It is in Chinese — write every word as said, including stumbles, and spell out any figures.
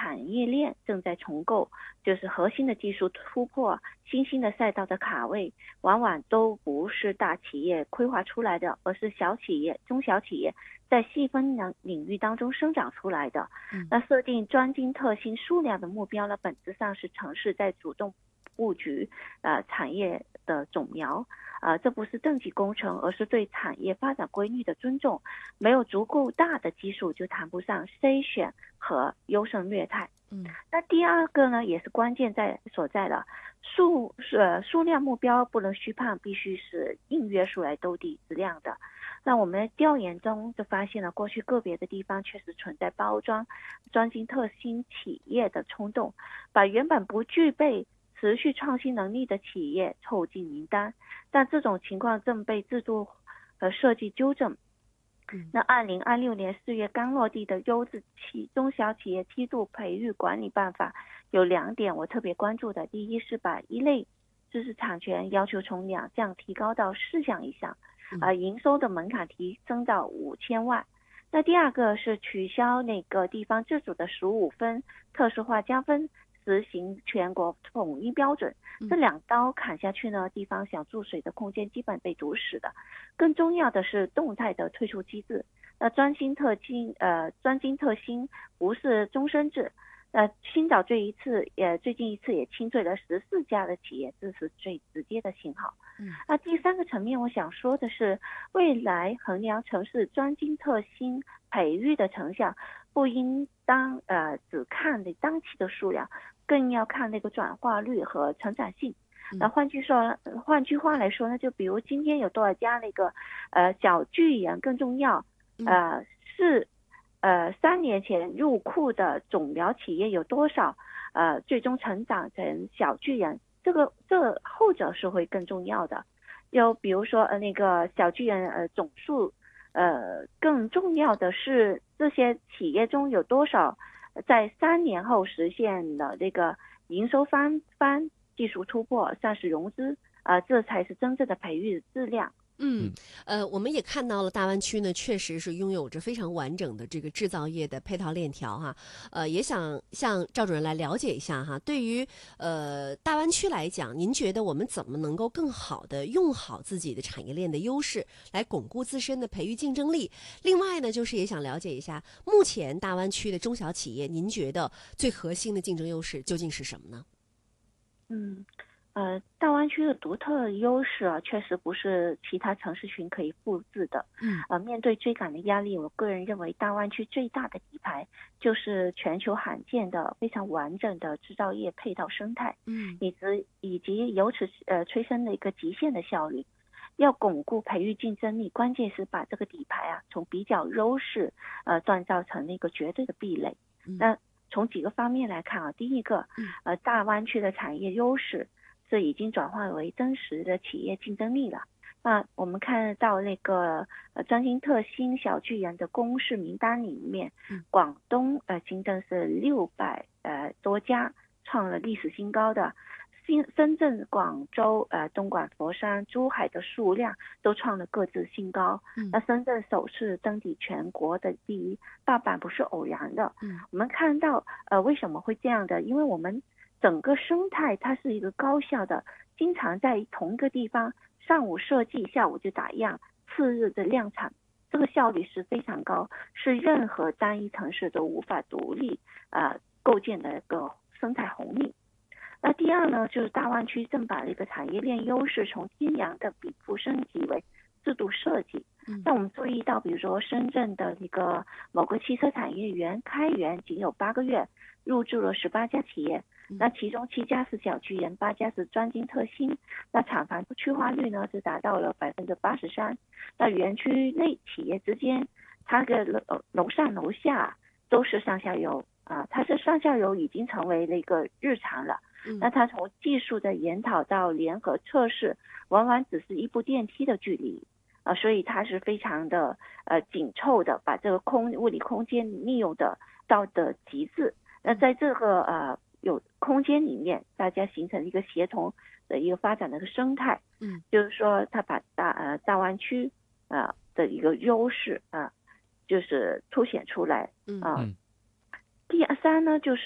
产业链正在重构，就是核心的技术突破、新兴的赛道的卡位，往往都不是大企业规划出来的，而是小企业、中小企业在细分领域当中生长出来的。 嗯、 那设定专精特新数量的目标呢，本质上是城市在主动布局呃产业的种苗。呃，这不是等级工程，而是对产业发展规律的尊重。没有足够大的基数，就谈不上筛选和优胜劣汰。 嗯， 那第二个呢，也是关键在所在的数呃数量目标不能虚胖，必须是硬约出来兜底质量的。那我们调研中就发现了，过去个别的地方确实存在包装专精特新企业的冲动，把原本不具备持续创新能力的企业凑进名单，但这种情况正被制度和设计纠正。那二零二六年四月刚落地的优质企中小企业梯度培育管理办法有两点我特别关注的。第一是把一类知识产权要求从两项提高到四项以上，呃，营收的门槛提升到五千万。那第二个是取消那个地方自主的十五分特殊化加分，实行全国统一标准。这两刀砍下去呢，地方想注水的空间基本被堵死的。更重要的是动态的退出机制。那专精特精呃专精特新不是终身制。呃，青岛这一次也最近一次也清退了十四家的企业，这是最直接的信号。 嗯， 那第三个层面，我想说的是，未来衡量城市专精特新培育的成效，不应当呃只看那当期的数量，更要看那个转化率和成长性。那换句说，换句话来说呢，就比如今天有多少家那个呃小巨人更重要，呃是呃三年前入库的种苗企业有多少，呃最终成长成小巨人，这个这后者是会更重要的。又比如说呃那个小巨人呃总数，呃更重要的是这些企业中有多少在三年后实现了这个营收翻番。技术突破、上市融资，呃，这才是真正的培育质量。 嗯，呃，我们也看到了大湾区呢，确实是拥有着非常完整的这个制造业的配套链条哈。呃，也想向赵主任来了解一下哈，对于呃大湾区来讲，您觉得我们怎么能够更好的用好自己的产业链的优势，来巩固自身的培育竞争力？另外呢，就是也想了解一下，目前大湾区的中小企业，您觉得最核心的竞争优势究竟是什么呢？ 嗯，呃，大湾区的独特优势啊，确实不是其他城市群可以复制的。 嗯， 呃，面对追赶的压力，我个人认为大湾区最大的底牌就是全球罕见的非常完整的制造业配套生态， 嗯， 以及以及由此呃催生的一个极限的效率。要巩固培育竞争力，关键是把这个底牌啊，从比较优势呃锻造成那个绝对的壁垒。那从几个方面来看啊，第一个，呃，大湾区的产业优势是已经转化为真实的企业竞争力了。那我们看到那个呃专精特新小巨人的公示名单里面，广东呃新增是六百呃多家，创了历史新高的。新深圳、广州、呃东莞、佛山、珠海的数量都创了各自新高。嗯、那深圳首次登顶全国的第一，大阪不是偶然的。嗯，我们看到呃为什么会这样的？因为我们整个生态它是一个高效的，经常在同一个地方上午设计，下午就打样，次日的量产。这个效率是非常高，是任何单一城市都无法独立呃构建的一个生态红利。那第二呢，就是大湾区正把这个产业链优势从精良的禀赋升级为制度设计。那我们注意到，比如说深圳的一个某个汽车产业园开园仅有八个月，入驻了十八家企业，那其中七家是小巨人，八家是专精特新。那厂房区化率呢是达到了百分之八十三。那园区内企业之间，它的楼楼上楼下都是上下游啊，它是上下游已经成为了一个日常了。那它从技术的研讨到联合测试，往往只是一部电梯的距离啊、呃，所以它是非常的呃紧凑的，把这个空物理空间利用的到的极致。那在这个呃有空间里面，大家形成一个协同的一个发展的一个生态。嗯，就是说它把大呃大湾区啊、呃、的一个优势啊、呃，就是凸显出来啊。呃、 嗯。 第三呢，就是